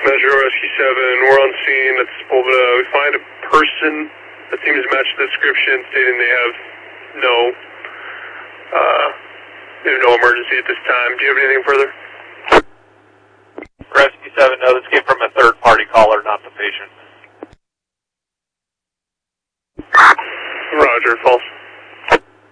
Metro Rescue 7, we're on scene at Sepulveda. We find a person that seems to match the description, stating they have no emergency at this time. Do you have anything further? Rescue 7, no, this came from a third-party caller, not the patient. Roger, false.